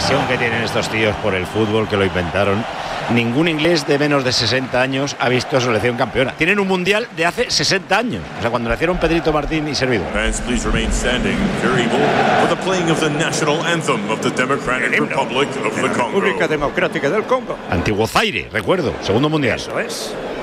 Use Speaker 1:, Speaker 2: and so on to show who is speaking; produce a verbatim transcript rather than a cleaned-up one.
Speaker 1: pasión que tienen estos tíos por el fútbol, que lo inventaron. Ningún inglés de menos de sesenta años ha visto a su selección campeona. Tienen un mundial de hace sesenta años, o sea, cuando nacieron Pedrito Martín y servidor.
Speaker 2: Fans, please remain standing. Very able for the playing of the national anthem of the Democratic Republic of the Congo.
Speaker 3: República Democrática del Congo.
Speaker 1: Antiguo Zaire, recuerdo, segundo mundial.
Speaker 3: Eso es.